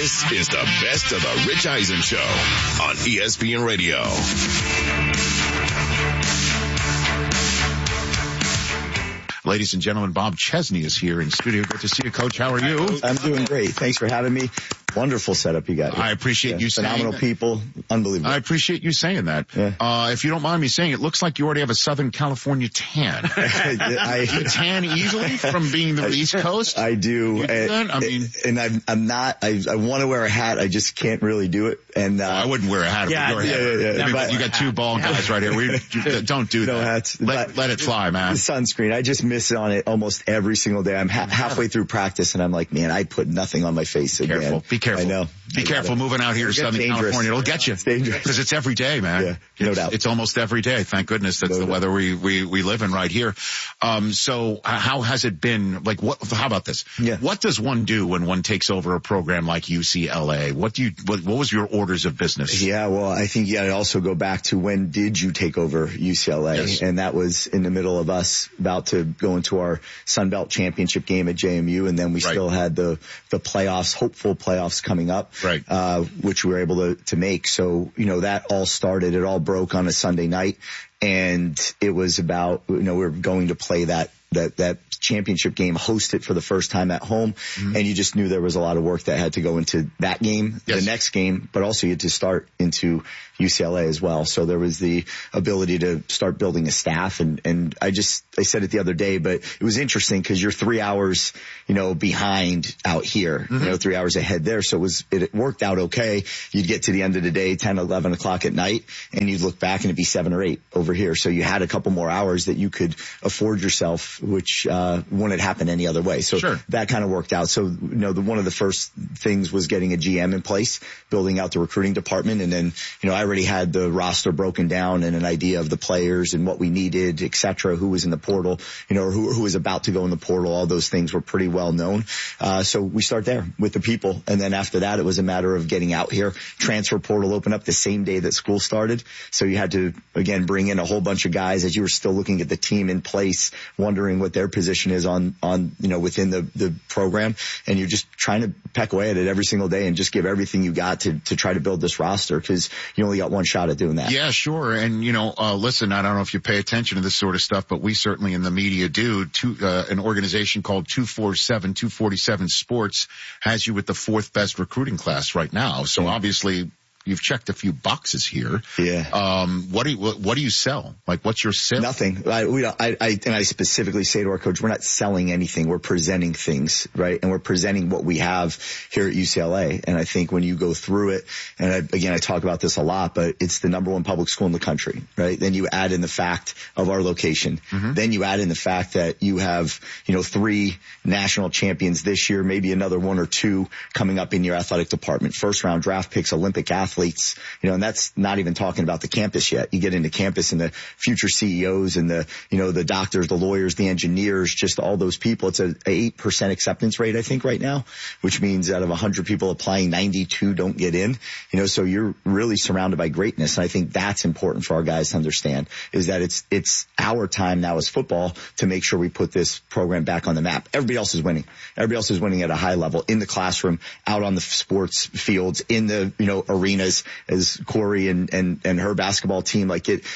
This is the best of the Rich Eisen Show on ESPN Radio. Ladies and gentlemen, Bob Chesney is here in studio. Good to see you, Coach. How are you? I'm doing great. Thanks for having me. Wonderful setup you got here. I appreciate you saying phenomenal people. Unbelievable. I appreciate you saying that. Yeah. If you don't mind me saying, it looks like you already have a Southern California tan. You tan easily from being the East Coast? I do. I want to wear a hat. I just can't really do it. And I wouldn't wear a hat. Yeah. You got two bald guys right here. Don't do that. No hats. Let it fly, man. The sunscreen. I just miss on it almost every single day. I'm halfway through practice and I'm like, man, I put nothing on my face again. Be careful. I know. Be careful moving out here to Southern California. It'll get you. It's dangerous. Because it's every day, man. Yeah, no doubt. It's almost every day. Thank goodness that's the weather we live in right here. So how has it been? Like, how about this? Yeah. What does one do when one takes over a program like UCLA? What was your orders of business? Yeah, well, I think you got to also go back to when did you take over UCLA? Yes. And that was in the middle of us about to go into our Sun Belt Championship game at JMU, and then we still had the playoffs, hopeful playoffs coming up, which we were able to make. So, that all started, it all broke on a Sunday night, and it was about, we were going to play that championship game, host it for the first time at home. Mm-hmm. And you just knew there was a lot of work that had to go into that game, the next game, but also you had to start into UCLA as well. So there was the ability to start building a staff. And I said it the other day, but it was interesting because you're 3 hours, behind out here, 3 hours ahead there. So it worked out okay. You'd get to the end of the day, 10, 11 o'clock at night, and you'd look back and it'd be 7 or 8 over here. So you had a couple more hours that you could afford yourself, which, wouldn't happen any other way. So that kind of worked out. So, one of the first things was getting a GM in place, building out the recruiting department. And then, I already had the roster broken down and an idea of the players and what we needed, et cetera, who was in the portal, or who was about to go in the portal. All those things were pretty well known. So we start there with the people. And then after that, it was a matter of getting out here. Transfer portal opened up the same day that school started. So you had to, again, bring in a whole bunch of guys as you were still looking at the team in place, wondering what their position is on within the program. And you're just trying to peck away at it every single day and just give everything you got to try to build this roster, because you only got one shot at doing that. Yeah, sure. And, listen, I don't know if you pay attention to this sort of stuff, but we certainly in the media do. An organization called 247 Sports has you with the 4th best recruiting class right now. So obviously you've checked a few boxes here. Yeah. What do you sell? Like, what's your sale? Nothing. I specifically say to our coach, we're not selling anything. We're presenting things, right? And we're presenting what we have here at UCLA. And I think when you go through it, and I talk about this a lot, but it's the #1 public school in the country, right? Then you add in the fact of our location. Mm-hmm. Then you add in the fact that you have, 3 national champions this year, maybe another 1 or 2 coming up in your athletic department. First round draft picks, Olympic athletes, and that's not even talking about the campus yet. You get into campus and the future CEOs and the doctors, the lawyers, the engineers, just all those people. It's a 8% acceptance rate, I think, right now, which means out of 100 people applying, 92 don't get in, so you're really surrounded by greatness. And I think that's important for our guys to understand, is that it's our time now as football to make sure we put this program back on the map. Everybody else is winning. Everybody else is winning at a high level, in the classroom, out on the sports fields, in the, arenas, as Corey and her basketball team,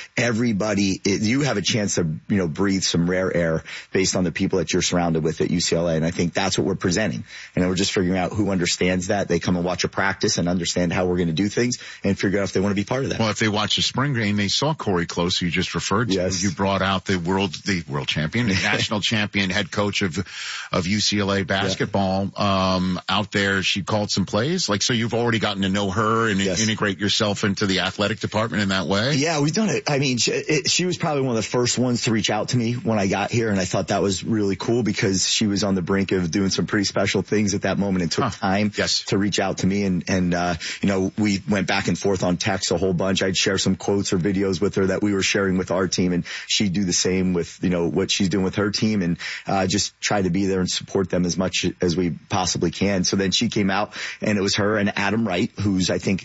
you have a chance to, breathe some rare air based on the people that you're surrounded with at UCLA. And I think that's what we're presenting. And we're just figuring out who understands that. They come and watch a practice and understand how we're going to do things and figure out if they want to be part of that. Well, if they watch the spring game, they saw Corey Close, who you just referred to. Yes. You brought out the world champion, the national champion head coach of UCLA basketball, out there. She called some plays. So you've already gotten to know her and integrate yourself into the athletic department in that way? Yeah, we've done it. I mean, she was probably one of the first ones to reach out to me when I got here, and I thought that was really cool because she was on the brink of doing some pretty special things at that moment and took time to reach out to me. And we went back and forth on text a whole bunch. I'd share some quotes or videos with her that we were sharing with our team, and she'd do the same with, what she's doing with her team, and just try to be there and support them as much as we possibly can. So then she came out, and it was her and Adam Wright, who's, I think,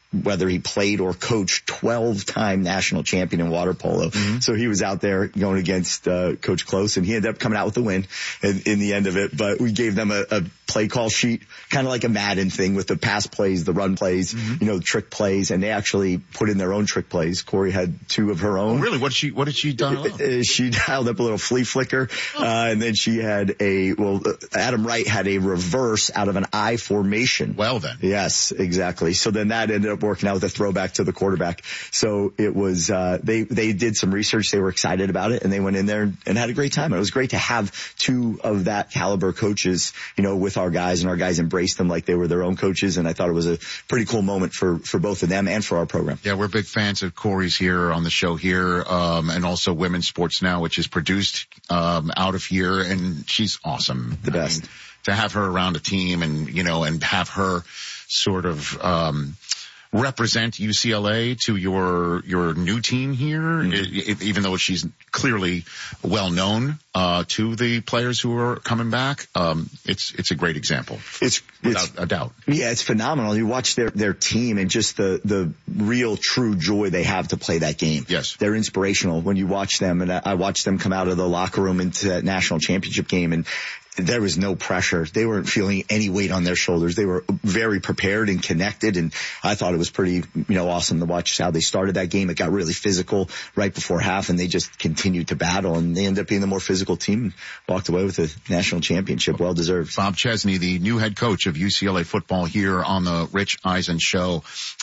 whether he played or coached, 12-time national champion in water polo. Mm-hmm. So he was out there going against Coach Close, and he ended up coming out with the win in the end of it. But we gave them a play call sheet, kind of like a Madden thing with the pass plays, the run plays, mm-hmm. Trick plays, and they actually put in their own trick plays. Corey had 2 of her own. Oh, really? What did she do? She dialed up a little flea flicker, and then she had Adam Wright had a reverse out of an I formation. Well then. Yes, exactly. So then that ended up working out with a throwback to the quarterback. So it was, they did some research. They were excited about it, and they went in there and had a great time. And it was great to have 2 of that caliber coaches, with our guys, and our guys embraced them like they were their own coaches. And I thought it was a pretty cool moment for both of them and for our program. Yeah, we're big fans of Corey's here on the show here, and also Women's Sports Now, which is produced, out of here, and she's awesome. The best. To have her around a team and, and have her sort of, represent UCLA to your new team here, mm-hmm. Even though she's clearly well known to the players who are coming back. It's a great example. It's without a doubt. Yeah, it's phenomenal. You watch their team and just the real true joy they have to play that game. Yes. They're inspirational when you watch them, and I watched them come out of the locker room into that national championship game, and there was no pressure. They weren't feeling any weight on their shoulders. They were very prepared and connected, and I thought it was pretty, awesome to watch how they started that game. It got really physical right before half, and they just continued to battle, and they ended up being the more physical team and walked away with the national championship. Well deserved. Bob Chesney, the new head coach of UCLA football here on the Rich Eisen Show.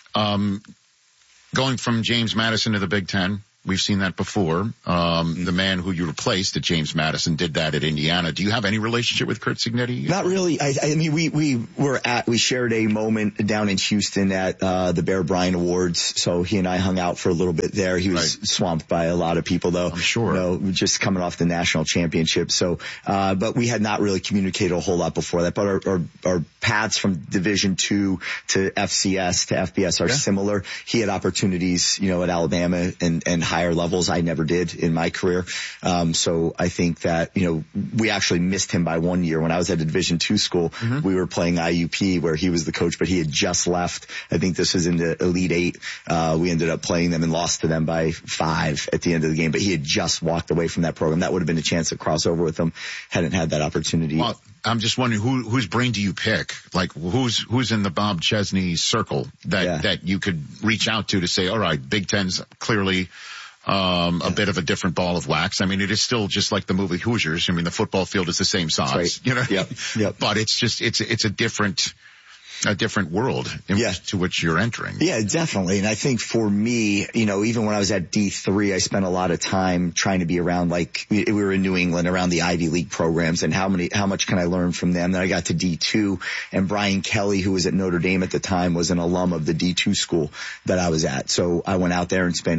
Going from James Madison to the Big Ten. We've seen that before. The man who you replaced at James Madison did that at Indiana. Do you have any relationship with Curt Cignetti? Not really. I mean, we shared a moment down in Houston at the Bear Bryant Awards. So he and I hung out for a little bit there. He was swamped by a lot of people, though. I'm sure. Just coming off the national championship. So, but we had not really communicated a whole lot before that. But our paths from Division II to FCS to FBS are similar. He had opportunities, at Alabama and higher levels. I never did in my career. So I think that, we actually missed him by 1 year. When I was at a Division II school, we were playing IUP where he was the coach, but he had just left. I think this was in the Elite Eight. We ended up playing them and lost to them by 5 at the end of the game, but he had just walked away from that program. That would have been a chance to cross over with him. Hadn't had that opportunity. Well, I'm just wondering whose brain do you pick? Like who's in the Bob Chesney circle that you could reach out to say, all right, Big Ten's clearly a bit of a different ball of wax. I mean, it is still just like the movie Hoosiers. I mean, the football field is the same size, Yep. But it's just, it's a different world to which you're entering. Yeah, definitely. And I think for me, even when I was at D3, I spent a lot of time trying to be around, like we were in New England, around the Ivy League programs, and how much can I learn from them? Then I got to D2, and Brian Kelly, who was at Notre Dame at the time, was an alum of the D2 school that I was at. So I went out there and spent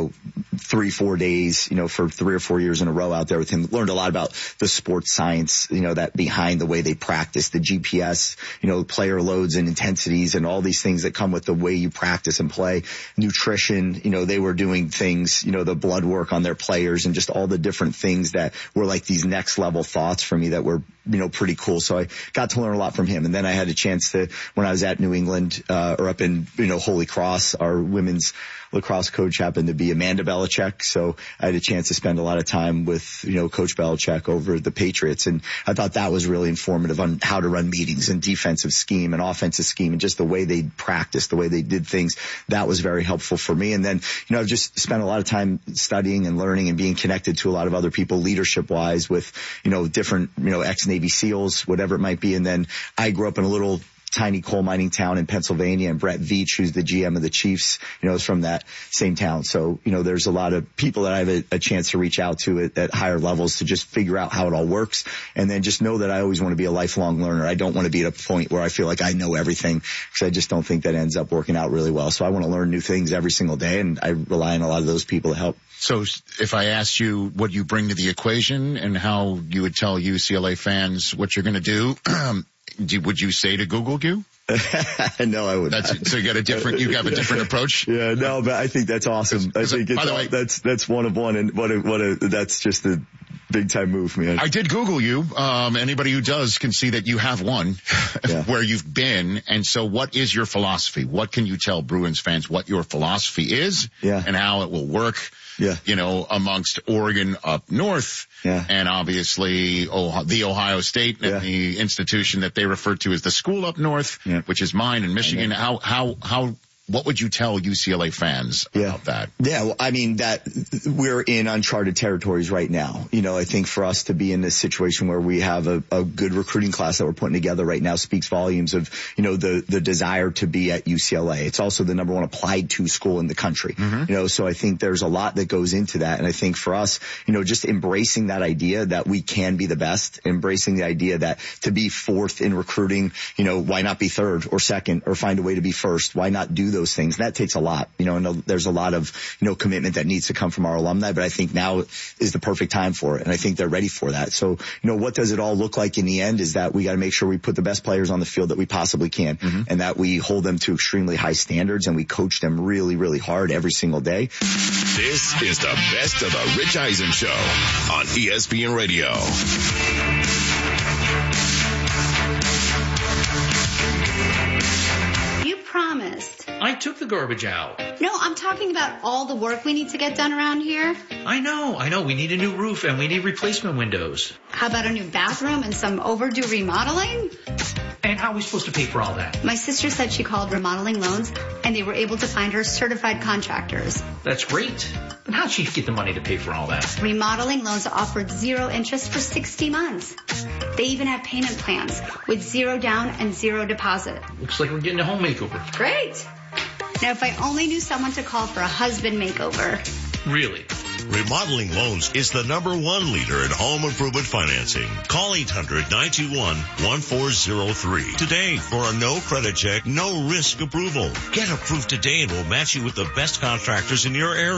3-4 days, for 3 or 4 years in a row out there with him. Learned a lot about the sports science, that behind the way they practice, the GPS, player loads and intensities and all these things that come with the way you practice and play. Nutrition, they were doing things, the blood work on their players and just all the different things that were like these next level thoughts for me that were, pretty cool. So I got to learn a lot from him. And then I had a chance to, when I was at New England, or up in, Holy Cross, our women's lacrosse coach happened to be Amanda Belichick. So I had a chance to spend a lot of time with, Coach Belichick over the Patriots. And I thought that was really informative on how to run meetings and defensive scheme and offensive scheme and just the way they practiced, the way they did things. That was very helpful for me. And then, I've just spent a lot of time studying and learning and being connected to a lot of other people leadership wise with, different, ex-Navy SEALs, whatever it might be. And then I grew up in a little tiny coal mining town in Pennsylvania, and Brett Veach, who's the GM of the Chiefs, is from that same town. So, there's a lot of people that I have a chance to reach out to at higher levels to just figure out how it all works. And then just know that I always want to be a lifelong learner. I don't want to be at a point where I feel like I know everything, because I just don't think that ends up working out really well. So I want to learn new things every single day, and I rely on a lot of those people to help. So if I asked you what you bring to the equation and how you would tell UCLA fans what you're going to do, would you say to Google you? No, I wouldn't. So you have a different approach? Yeah, no, but I think that's awesome. I think that's one of one, and that's just the Big time move, man. I did Google you. Anybody who does can see that you have won where you've been. And so what is your philosophy? What can you tell Bruins fans what your philosophy is and how it will work? You know, amongst Oregon up north and obviously the Ohio State and the institution that they refer to as the school up north, which is mine in Michigan. What would you tell UCLA fans about that? Yeah, well, I mean, that we're in uncharted territories right now. You know, I think for us to be in this situation where we have a good recruiting class that we're putting together right now speaks volumes of, you know, the desire to be at UCLA. It's also the number one applied to school in the country. You know, so I think there's a lot that goes into that. And I think for us, you know, just embracing that idea that we can be the best, embracing the idea that to be fourth in recruiting, you know, why not be third or second or find a way to be first? Why not do those things? That takes a lot, you know, and there's a lot of, you know, commitment that needs to come from our alumni, but I think now is the perfect time for it. And I think they're ready for that. So, you know, what does it all look like in the end is that we got to make sure we put the best players on the field that we possibly can and that we hold them to extremely high standards and we coach them really, really hard every single day. This is the best of the Rich Eisen Show on ESPN Radio. Promised. I took the garbage out. No, I'm talking about all the work we need to get done around here. I know. We need a new roof and we need replacement windows. How about a new bathroom and some overdue remodeling? And how are we supposed to pay for all that? My sister said she called Remodeling Loans and they were able to find her certified contractors. That's great. But how'd she get the money to pay for all that? Remodeling Loans offered 0 interest for 60 months. They even have payment plans with 0 down and 0 deposit. Looks like we're getting a home makeover. Great. Now, if I only knew someone to call for a husband makeover. Really? Remodeling Loans is the #1 leader in home improvement financing. Call 800-921-1403 today for a no credit check, no risk approval. Get approved today and we'll match you with the best contractors in your area.